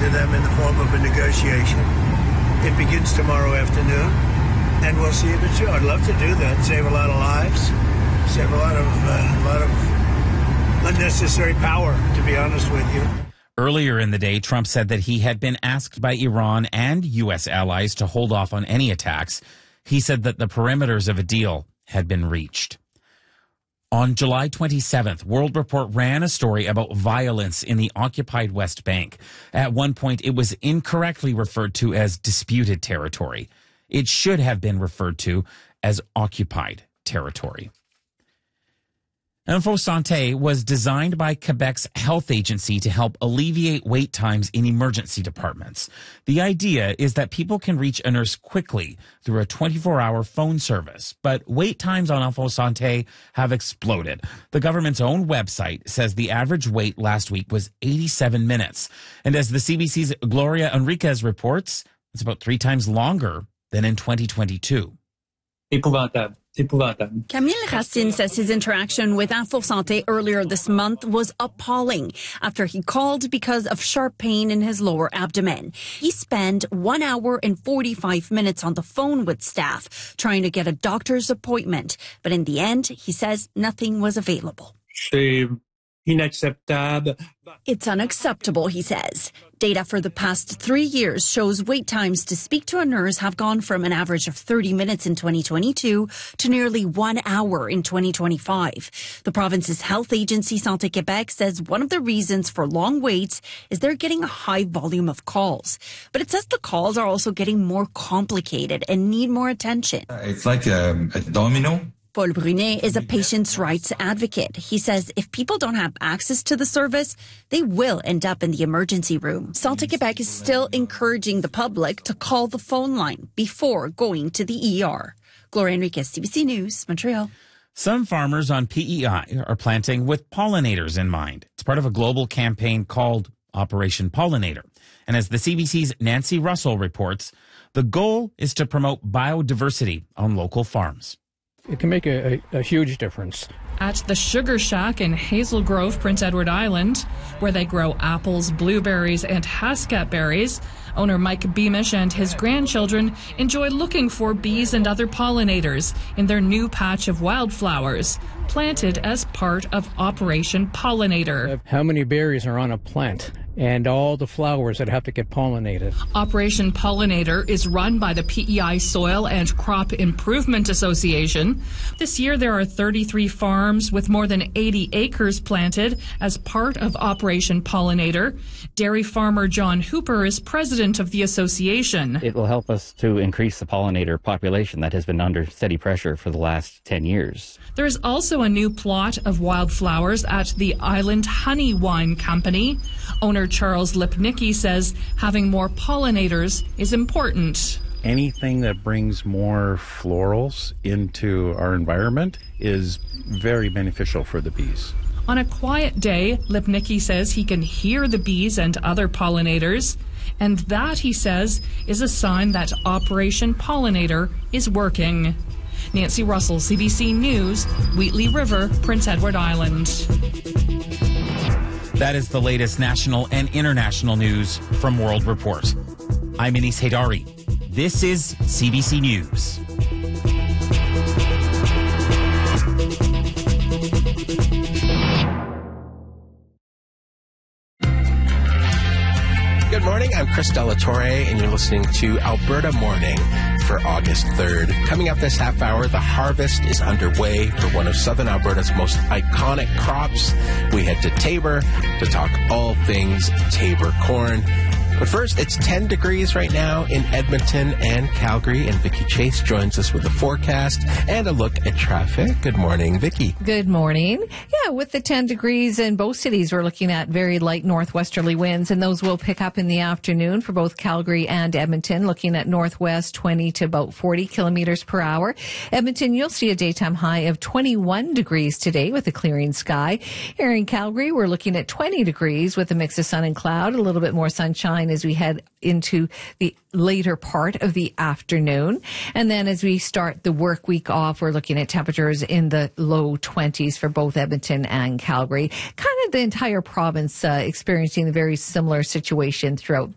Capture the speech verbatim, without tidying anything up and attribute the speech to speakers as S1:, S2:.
S1: them in the form of a negotiation. It begins tomorrow afternoon, and we'll see if it's true. I'd love to do that, save a lot of lives, save a lot of, uh, a lot of unnecessary power, to be honest with you.
S2: Earlier in the day, Trump said that he had been asked by Iran and U S allies to hold off on any attacks. He said that the perimeters of a deal had been reached. On July twenty-seventh, World Report ran a story about violence in the occupied West Bank. At one point, it was incorrectly referred to as disputed territory. It should have been referred to as occupied territory. Info Santé was designed by Quebec's health agency to help alleviate wait times in emergency departments. The idea is that people can reach a nurse quickly through a twenty-four hour phone service, but wait times on Info Santé have exploded. The government's own website says the average wait last week was eighty-seven minutes. And as the C B C's Gloria Enriquez reports, it's about three times longer than in twenty twenty-two.
S3: Épouvantable.
S4: Camille Racine says his interaction with Info Santé earlier this month was appalling after he called because of sharp pain in his lower abdomen. He spent one hour and forty-five minutes on the phone with staff trying to get a doctor's appointment. But in the end, he says nothing was available.
S3: Inacceptable.
S4: It's unacceptable, he says. Data for the past three years shows wait times to speak to a nurse have gone from an average of thirty minutes in twenty twenty-two to nearly one hour in twenty twenty-five. The province's health agency, Santé Québec, says one of the reasons for long waits is they're getting a high volume of calls. But it says the calls are also getting more complicated and need more attention.
S5: It's like a, a domino.
S4: Paul Brunet is a patient's rights advocate. He says if people don't have access to the service, they will end up in the emergency room. Santé Québec is still encouraging the public to call the phone line before going to the E R. Gloria Enriquez, C B C News, Montreal.
S2: Some farmers on P E I are planting with pollinators in mind. It's part of a global campaign called Operation Pollinator. And as the C B C's Nancy Russell reports, the goal is to promote biodiversity on local farms.
S6: It can make a, a, a huge difference.
S7: At the Sugar Shack in Hazel Grove, Prince Edward Island, where they grow apples, blueberries, and Hascat berries, owner Mike Beamish and his grandchildren enjoy looking for bees and other pollinators in their new patch of wildflowers, planted as part of Operation Pollinator.
S6: How many berries are on a plant? And all the flowers that have to get pollinated.
S7: Operation Pollinator is run by the P E I Soil and Crop Improvement Association. This year there are thirty-three farms with more than eighty acres planted as part of Operation Pollinator. Dairy farmer John Hooper is president of the association.
S8: It will help us to increase the pollinator population that has been under steady pressure for the last ten years.
S7: There is also a new plot of wildflowers at the Island Honey Wine Company. Owner Charles Lipnicki says having more pollinators is important.
S9: Anything that brings more florals into our environment is very beneficial for the bees.
S7: On a quiet day, Lipnicki says he can hear the bees and other pollinators, and that, he says, is a sign that Operation Pollinator is working. Nancy Russell, C B C News, Wheatley River, Prince Edward Island.
S2: That is the latest national and international news from World Report. I'm Anis Haydari. This is C B C News.
S10: Good morning, I'm Chris Delatorre, and you're listening to Alberta Morning for August third. Coming up this half hour, the harvest is underway for one of Southern Alberta's most iconic crops. We head to Taber to talk all things Taber corn. But first, it's ten degrees right now in Edmonton and Calgary, and Vicki Chase joins us with a forecast and a look at traffic. Good morning, Vicki.
S11: Good morning. Yeah, with the ten degrees in both cities, we're looking at very light northwesterly winds, and those will pick up in the afternoon for both Calgary and Edmonton, looking at northwest twenty to about forty kilometers per hour. Edmonton, you'll see a daytime high of twenty-one degrees today with a clearing sky. Here in Calgary, we're looking at twenty degrees with a mix of sun and cloud, a little bit more sunshine as we head into the later part of the afternoon. And then as we start the work week off, we're looking at temperatures in the low twenties for both Edmonton and Calgary. Kind of the entire province uh, experiencing a very similar situation throughout